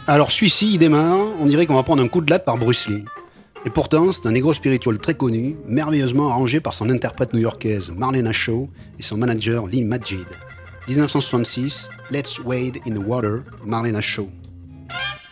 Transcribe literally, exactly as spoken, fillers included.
Alors celui-ci, il démarre, on dirait qu'on va prendre un coup de latte par Bruce Lee. Et pourtant, c'est un négro spirituel très connu, merveilleusement arrangé par son interprète new-yorkaise Marlena Shaw et son manager Lee Majid. dix-neuf cent soixante-six, Let's Wade in the Water, Marlena Shaw.